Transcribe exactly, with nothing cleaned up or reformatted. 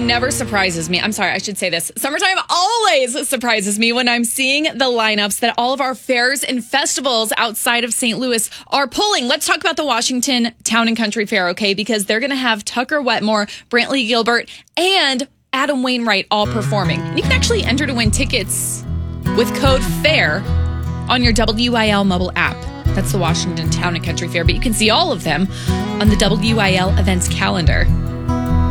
Summertime never surprises me. I'm sorry, I should say this. Summertime always surprises me when I'm seeing the lineups that all of our fairs and festivals outside of Saint Louis are pulling. Let's talk about the Washington Town and Country Fair, okay? Because they're going to have Tucker Wetmore, Brantley Gilbert, and Adam Wainwright all performing. And you can actually enter to win tickets with code FAIR on your W I L mobile app. That's the Washington Town and Country Fair, but you can see all of them on the W I L events calendar.